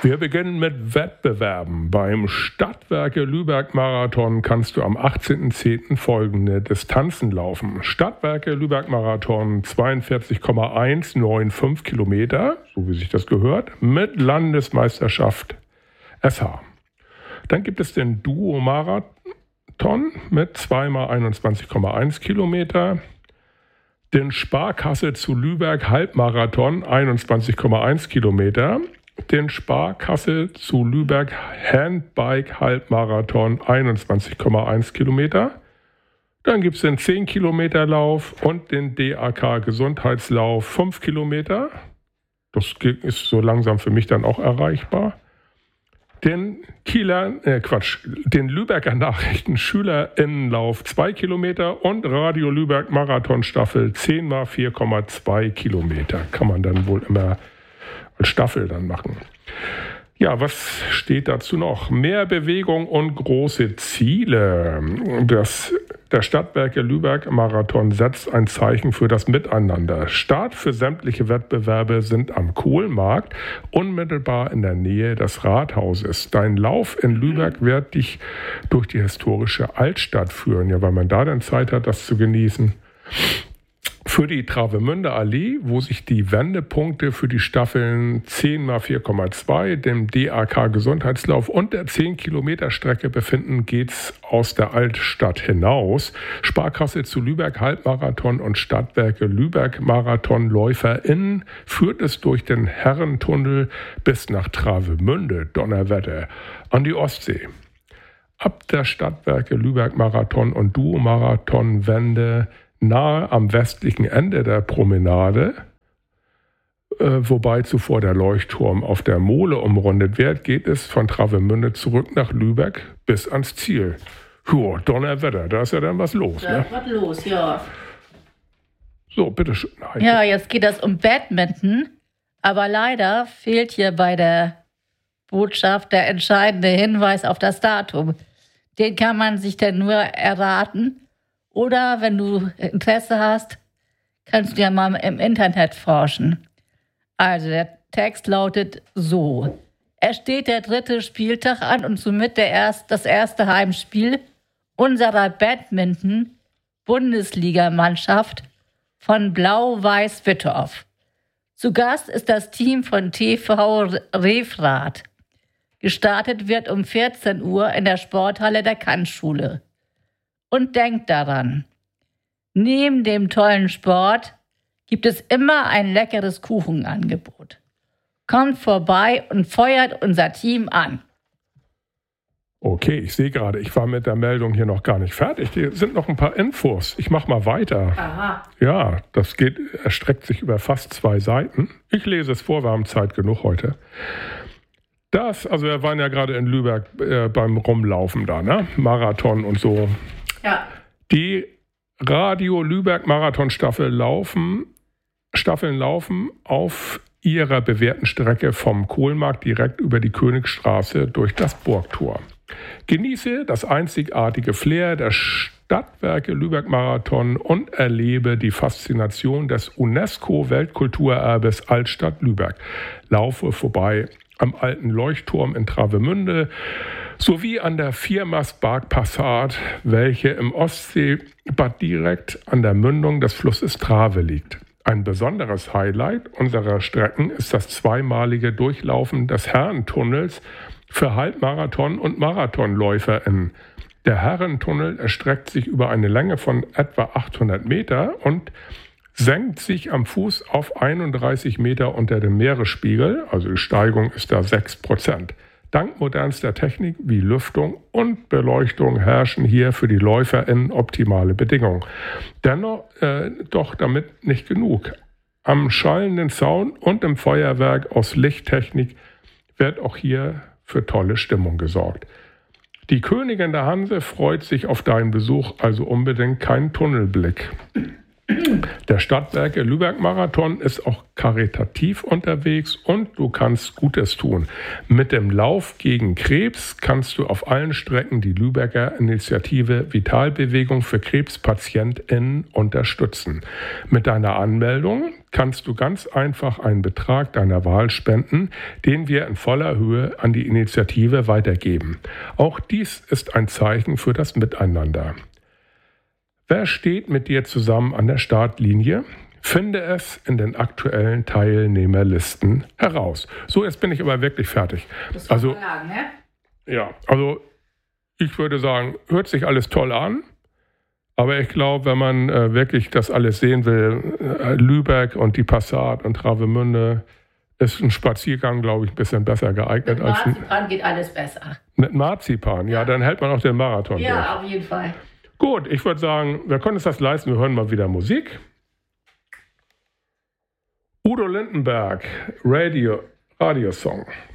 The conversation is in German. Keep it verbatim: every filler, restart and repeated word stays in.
Wir beginnen mit Wettbewerben. Beim Stadtwerke Lübeck-Marathon kannst du am achtzehnten zehnten folgende Distanzen laufen. Stadtwerke Lübeck-Marathon zweiundvierzig Komma hundertfünfundneunzig Kilometer, so wie sich das gehört, mit Landesmeisterschaft S H. Dann gibt es den Duo-Marathon mit zwei mal einundzwanzig Komma eins Kilometer. Den Sparkasse zu Lübeck Halbmarathon einundzwanzig Komma eins Kilometer. Den Sparkasse zu Lübeck Handbike Halbmarathon einundzwanzig Komma eins Kilometer. Dann gibt es den zehn Kilometer Lauf und den D A K Gesundheitslauf fünf Kilometer. Das ist so langsam für mich dann auch erreichbar. Den Kieler, äh Quatsch, den Lübecker Nachrichten SchülerInnenlauf zwei Kilometer und Radio Lübeck Marathonstaffel zehn mal vier Komma zwei Kilometer. Kann man dann wohl immer als Staffel dann machen. Ja, was steht dazu noch? Mehr Bewegung und große Ziele. Das, der Stadtwerke Lübeck Marathon setzt ein Zeichen für das Miteinander. Start für sämtliche Wettbewerbe sind am Kohlmarkt, unmittelbar in der Nähe des Rathauses. Dein Lauf in Lübeck wird dich durch die historische Altstadt führen, ja, weil man da dann Zeit hat, das zu genießen. Für die Travemünder Allee, wo sich die Wendepunkte für die Staffeln zehn mal vier Komma zwei, dem D A K Gesundheitslauf und der zehn Kilometer Strecke befinden, geht's aus der Altstadt hinaus. Sparkasse zu Lübeck Halbmarathon und Stadtwerke Lübeck MarathonläuferInnen führt es durch den Herrentunnel bis nach Travemünde, Donnerwetter, an die Ostsee. Ab der Stadtwerke Lübeck Marathon und Duo-Marathon-Wende nahe am westlichen Ende der Promenade, äh, wobei zuvor der Leuchtturm auf der Mole umrundet wird, geht es von Travemünde zurück nach Lübeck bis ans Ziel. Joa, Donnerwetter, da ist ja dann was los. Da ne? ist was los, ja. So, bitteschön. Heike. Ja, jetzt geht es um Badminton, aber leider fehlt hier bei der Botschaft der entscheidende Hinweis auf das Datum. Den kann man sich dann nur erraten. Oder wenn du Interesse hast, kannst du ja mal im Internet forschen. Also der Text lautet so. Es steht der dritte Spieltag an und somit der erst, das erste Heimspiel unserer Badminton-Bundesligamannschaft von Blau-Weiß-Wittorf. Zu Gast ist das Team von T V Refrath. Gestartet wird um vierzehn Uhr in der Sporthalle der Kantschule. Und denkt daran, neben dem tollen Sport gibt es immer ein leckeres Kuchenangebot. Kommt vorbei und feuert unser Team an. Okay, ich sehe gerade, ich war mit der Meldung hier noch gar nicht fertig. Hier sind noch ein paar Infos. Ich mache mal weiter. Aha. Ja, das geht, erstreckt sich über fast zwei Seiten. Ich lese es vor, wir haben Zeit genug heute. Das, also wir waren ja gerade in Lübeck äh, beim Rumlaufen da, ne? Marathon und so. Ja. Die Radio Lübeck Marathonstaffel laufen, Staffeln laufen auf ihrer bewährten Strecke vom Kohlmarkt direkt über die Königstraße durch das Burgtor. Genieße das einzigartige Flair der Stadtwerke Lübeck Marathon und erlebe die Faszination des UNESCO-Weltkulturerbes Altstadt Lübeck. Laufe vorbei am alten Leuchtturm in Travemünde sowie an der Viermast-Parkpassat, welche im Ostseebad direkt an der Mündung des Flusses Trave liegt. Ein besonderes Highlight unserer Strecken ist das zweimalige Durchlaufen des Herrentunnels für Halbmarathon- und MarathonläuferInnen. Der Herrentunnel erstreckt sich über eine Länge von etwa achthundert Meter und senkt sich am Fuß auf einunddreißig Meter unter dem Meeresspiegel, also die Steigung ist da sechs Prozent. Dank modernster Technik wie Lüftung und Beleuchtung herrschen hier für die LäuferInnen optimale Bedingungen. Dennoch äh, doch damit nicht genug. Am schallenden Sound und im Feuerwerk aus Lichttechnik wird auch hier für tolle Stimmung gesorgt. Die Königin der Hanse freut sich auf deinen Besuch, also unbedingt keinen Tunnelblick. Der Stadtwerke Lübeck Marathon ist auch karitativ unterwegs und du kannst Gutes tun. Mit dem Lauf gegen Krebs kannst du auf allen Strecken die Lübecker Initiative Vitalbewegung für KrebspatientInnen unterstützen. Mit deiner Anmeldung kannst du ganz einfach einen Betrag deiner Wahl spenden, den wir in voller Höhe an die Initiative weitergeben. Auch dies ist ein Zeichen für das Miteinander. Wer steht mit dir zusammen an der Startlinie? Finde es in den aktuellen Teilnehmerlisten heraus. So, jetzt bin ich aber wirklich fertig. Das also, man sagen, ne? Ja, also ich würde sagen, hört sich alles toll an. Aber ich glaube, wenn man äh, wirklich das alles sehen will, äh, Lübeck und die Passat und Travemünde, ist ein Spaziergang, glaube ich, ein bisschen besser geeignet. Mit als Marzipan geht alles besser. Mit Marzipan, ja, dann hält man auch den Marathon durch. Ja, auf jeden Fall. Gut, ich würde sagen, wir können uns das leisten, wir hören mal wieder Musik. Udo Lindenberg, Radio, Radiosong.